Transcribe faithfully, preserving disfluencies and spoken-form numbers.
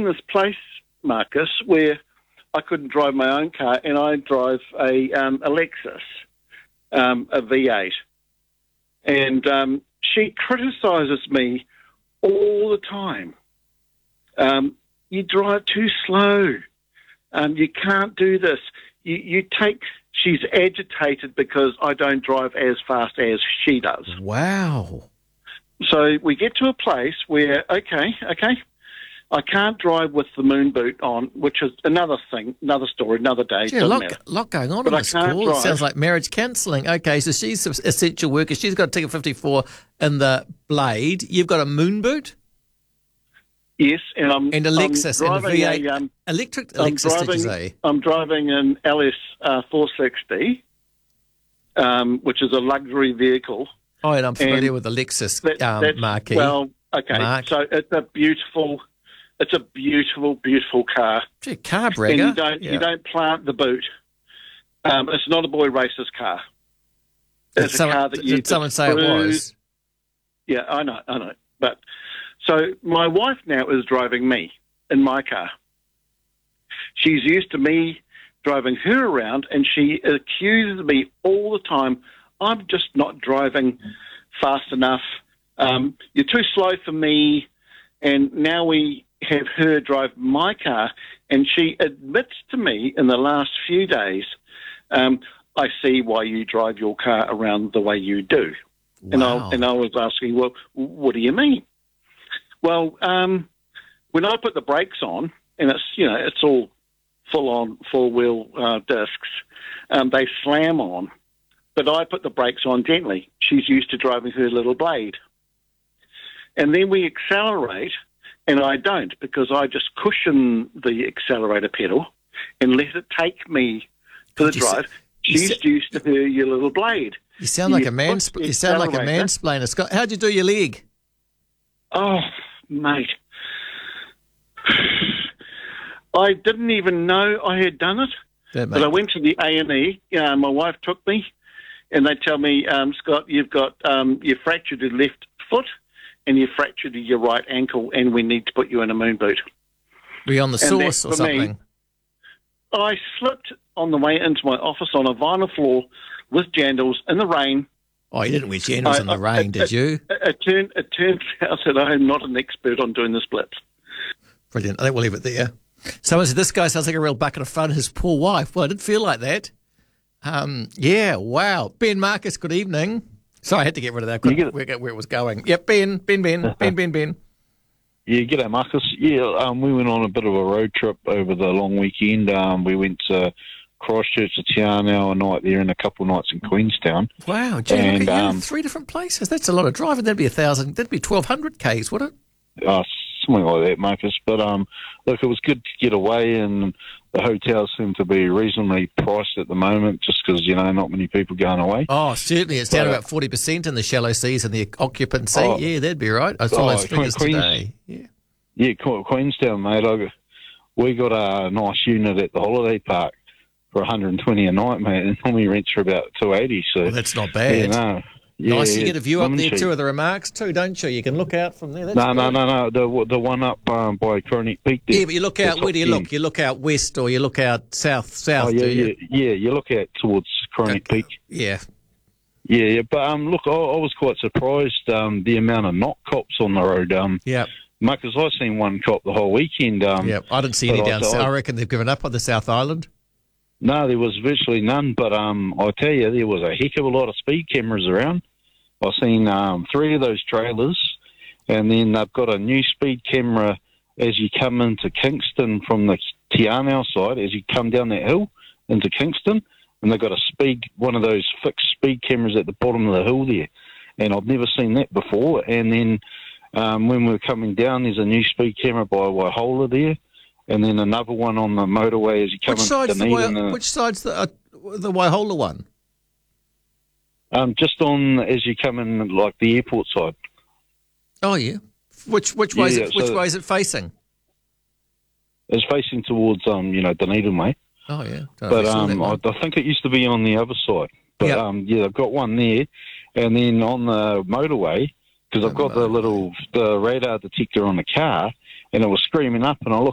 in this place, Marcus, where I couldn't drive my own car, and I drive a, um, a Lexus, um, a V eight. And um, she criticises me all the time. Um, you drive too slow. Um, you can't do this. You, you take... She's agitated because I don't drive as fast as she does. Wow. So we get to a place where, okay, okay, I can't drive with the moon boot on, which is another thing, another story, another day. Gee, a lot, lot going on but in I this can't call. drive. It sounds like marriage counselling. Okay, so she's an essential worker. She's got a ticket fifty-four in the Blade. You've got a moon boot? Yes, and I'm and a Lexus I'm and a V eight a, um, electric I'm Lexus. driving, Did you say? I'm driving an L S uh, four sixty, um, which is a luxury vehicle. Oh, and I'm familiar and with the Lexus that, um, that's, marquee. Well, okay, Mark. so it's a beautiful, it's a beautiful, beautiful car. Gee, car bragger. And you don't yeah. you don't plant the boot. Um, it's not a boy racer's car. Did It's a someone, car that you did someone say it was? Yeah, I know, I know. But so my wife now is driving me in my car. She's used to me driving her around, and she accuses me all the time, I'm just not driving fast enough. Um, you're too slow for me. And now we have her drive my car, and she admits to me in the last few days, um, I see why you drive your car around the way you do. Wow. And, I, and I was asking, well, what do you mean? Well, um, when I put the brakes on, and it's, you know, it's all full-on four-wheel uh, discs, um, they slam on. But I put the brakes on gently. She's used to driving her little Blade. And then we accelerate, and I don't, because I just cushion the accelerator pedal and let it take me to the drive. She's sa- used to her your little Blade. You sound like you a man. You sound like a mansplainer, Scott. How'd you do your leg? Oh, mate, I didn't even know I had done it. That but I went to the A and E. Uh, my wife took me, and they tell me, um, Scott, you've got um, you fractured your left foot, and you fractured your right ankle, and we need to put you in a moon boot. Were you on the and sauce or something? Me, I slipped on the way into my office on a vinyl floor with jandals in the rain. Oh, you didn't wear jandals I, in the I, rain, it, did it, you? It, it, turned, it turns out that I am not an expert on doing the splits. Brilliant. I think we'll leave it there. Someone said, this guy sounds like a real bucket of fun, his poor wife. Well, I didn't feel like that. Um, yeah, wow. Ben Marcus, good evening. Sorry, I had to get rid of that. Couldn't work out where it was going. Yep, Ben, Ben, Ben, Ben, Ben, Ben. Yeah, g'day, Marcus. Yeah, um, we went on a bit of a road trip over the long weekend. Um, we went to Christchurch to Te Anau a night there and a couple of nights in Queenstown. Wow, gee, and, look at you, um, three different places. That's a lot of driving. That'd be a thousand, that'd be twelve hundred Ks, would it? Uh, something like that, Marcus. But um, look, it was good to get away, and the hotels seem to be reasonably priced at the moment just because, you know, not many people going away. Oh, certainly. It's down but, about forty percent in the shallow seas and the occupancy. Oh, yeah, that'd be right. I saw oh, those figures Queens, today. Yeah, yeah, Queenstown, mate. I, we got a nice unit at the holiday park for one hundred twenty a night, mate, and normally rents for about two hundred eighty. So well, that's not bad. Yeah, no. Yeah, nice, you yeah, get a view up there cheap. too of the remarks too, don't you? You can look out from there. That's no, no, good. no, no. The the one up um, by Coronet Peak there. Yeah, but you look out, where do you look? You look out west or you look out south, south, oh, yeah, do you? Yeah, yeah, you look out towards Coronet okay. Peak. Yeah. Yeah, yeah, but um, look, I, I was quite surprised um, the amount of knock cops on the road. Um, yeah. Marcus, I've seen one cop the whole weekend. Um, yeah, I didn't see any down I, south. I reckon they've given up on the South Island. No, there was virtually none, but um, I tell you, there was a heck of a lot of speed cameras around. I've seen um, three of those trailers, and then they've got a new speed camera as you come into Kingston from the Te Anau side, as you come down that hill into Kingston, and they've got a speed, one of those fixed speed cameras at the bottom of the hill there, and I've never seen that before. And then um, when we were coming down, there's a new speed camera by Waihola there, and then another one on the motorway as you come which into side's the Dunedin. Wai- Which side's the, uh, the Waihola one? Um, just on as you come in, like the airport side. Oh yeah. Which which way Yeah, is it? Which so way is it facing? It's facing towards um, you know, Dunedin way. Oh yeah. Don't know But if I saw um, that I, one. I think it used to be on the other side. But Yep. um, yeah, I've got one there, and then on the motorway because I've got the little the radar detector on the car, and it was screaming up, and I looked